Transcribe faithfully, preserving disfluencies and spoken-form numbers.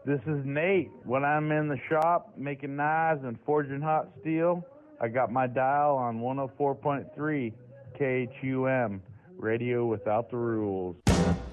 This is Nate. When I'm in the shop making knives and forging hot steel, I got my dial on one oh four point three K H U M, radio without the rules.